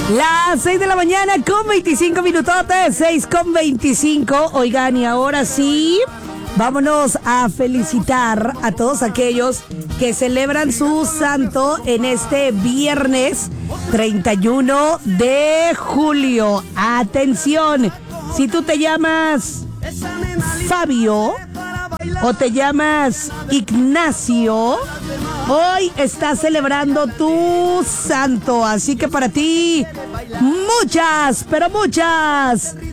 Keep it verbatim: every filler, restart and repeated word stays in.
Las seis de la mañana con veinticinco minutotes, seis con veinticinco. Oigan, y ahora sí, vámonos a felicitar a todos aquellos que celebran su santo en este viernes treinta y uno de julio. Atención, si tú te llamas Fabio o te llamas Ignacio, hoy estás celebrando tu santo, así que para ti, muchas, pero muchas